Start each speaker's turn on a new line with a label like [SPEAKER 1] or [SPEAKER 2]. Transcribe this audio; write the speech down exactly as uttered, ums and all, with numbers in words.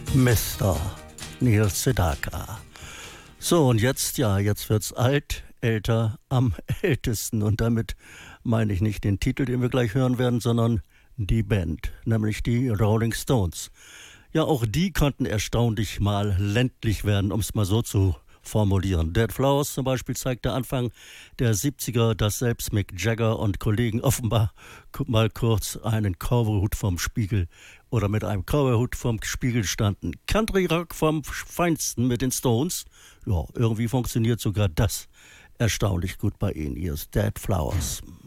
[SPEAKER 1] Mister Neil Sedaka. So, und jetzt, ja, jetzt wird's alt, älter, am ältesten. Und damit meine ich nicht den Titel, den wir gleich hören werden, sondern die Band, nämlich die Rolling Stones. Ja, auch die konnten erstaunlich mal ländlich werden, um es mal so zu formulieren. Dead Flowers zum Beispiel zeigte Anfang der siebziger, dass selbst Mick Jagger und Kollegen offenbar mal kurz einen Cowboyhut vom Spiegel oder mit einem Cowboyhut vom Spiegel standen. Country Rock vom Feinsten mit den Stones. Ja, irgendwie funktioniert sogar das erstaunlich gut bei ihnen. Hier ist Dead Flowers.